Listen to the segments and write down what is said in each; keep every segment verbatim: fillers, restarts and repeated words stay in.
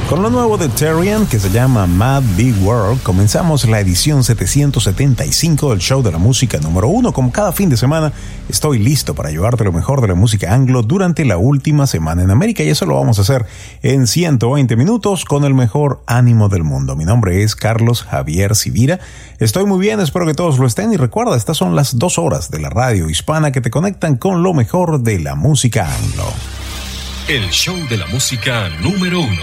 Con lo nuevo de Terrian, que se llama Mad Big World, comenzamos la edición setecientos setenta y cinco del show de la música número uno. Como cada fin de semana, estoy listo para llevarte lo mejor de la música anglo durante la última semana en América, y eso lo vamos a hacer en ciento veinte minutos con el mejor ánimo del mundo. Mi nombre es Carlos Javier Sivira. Estoy muy bien, espero que todos lo estén, y recuerda, estas son las dos horas de la radio hispana que te conectan con lo mejor de la música anglo. El show de la música número uno.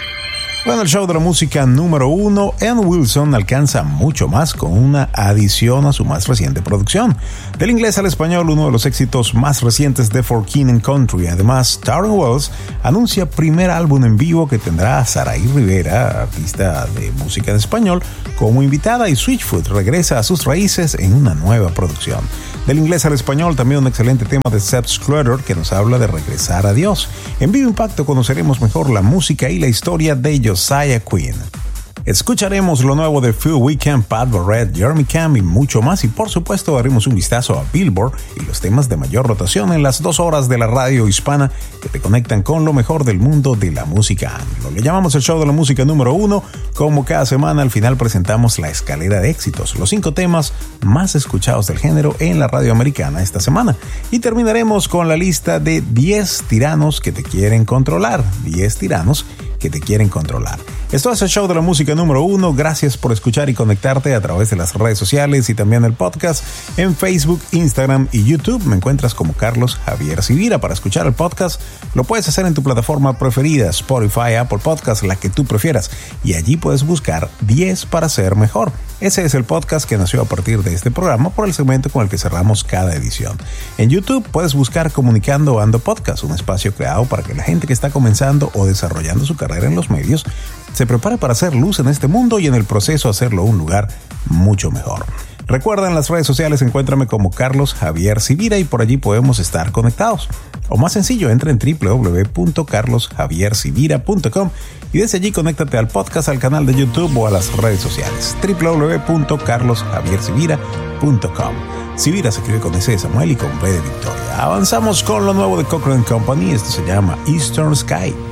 Bueno, el show de la música número uno, Ann Wilson alcanza mucho más con una adición a su más reciente producción. Del inglés al español, uno de los éxitos más recientes de For King and Country. Además, Tauren Wells anuncia primer álbum en vivo que tendrá a Saraí Rivera, artista de música en español, como invitada, y Switchfoot regresa a sus raíces en una nueva producción. Del inglés al español, también un excelente tema de Seth Scudder que nos habla de regresar a Dios. En Vivo Impacto conoceremos mejor la música y la historia de Josiah Quinn. Escucharemos lo nuevo de Phil Wickham, Pat Barrett, Jeremy Camp y mucho más, y por supuesto daremos un vistazo a Billboard y los temas de mayor rotación en las dos horas de la radio hispana que te conectan con lo mejor del mundo de la música anglo. Le llamamos el show de la música número uno. Como cada semana, al final presentamos la escalera de éxitos, los cinco temas más escuchados del género en la radio americana esta semana, y terminaremos con la lista de diez tiranos que te quieren controlar. diez tiranos que te quieren controlar. Esto es el show de la música número uno. Gracias por escuchar y conectarte a través de las redes sociales y también el podcast en Facebook, Instagram y YouTube. Me encuentras como Carlos Javier Sivira. Para escuchar el podcast lo puedes hacer en tu plataforma preferida, Spotify, Apple Podcast, la que tú prefieras, y allí puedes buscar diez para ser mejor. Ese es el podcast que nació a partir de este programa por el segmento con el que cerramos cada edición. En YouTube puedes buscar Comunicando Ando Podcast, un espacio creado para que la gente que está comenzando o desarrollando su carrera en los medios se prepare para hacer luz en este mundo y en el proceso hacerlo un lugar mucho mejor. Recuerda, en las redes sociales encuéntrame como Carlos Javier Sivira y por allí podemos estar conectados. O más sencillo, entra en doble u doble u doble u punto carlos javier sivira punto com y desde allí conéctate al podcast, al canal de YouTube o a las redes sociales. doble u doble u doble u punto carlos javier sivira punto com. Sivira se escribe con S de Samuel y con V de Victoria. Avanzamos con lo nuevo de Cochrane Company. Esto se llama Eastern Sky.